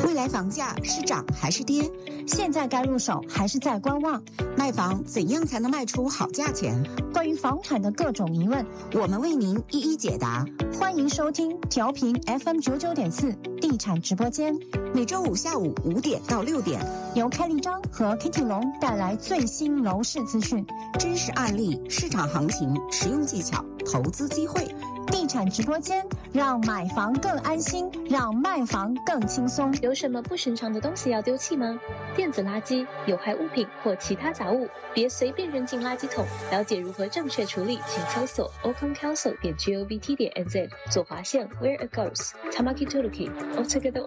未来房价是涨还是跌？ 现在该入手还是在观望？ 卖房怎样才能卖出好价钱？ 关于房产的各种疑问， 我们为您一一解答。 欢迎收听调频 FM99.4地产直播间， 每周五下午5点到6点， 由开立章和 Kitty 龙带来最新楼市资讯、 真实案例、市场行情、实用技巧、投资机会。 地产直播间，让买房更安心，让卖房更轻松。 有什么不寻常的东西要丢弃吗？电子垃圾、有害物品或其他杂物，别随便扔进垃圾桶。了解如何正确处理，请搜索 okoncouncil.govt.nz 左滑线 Where it goes Tamaki Toluki Altogether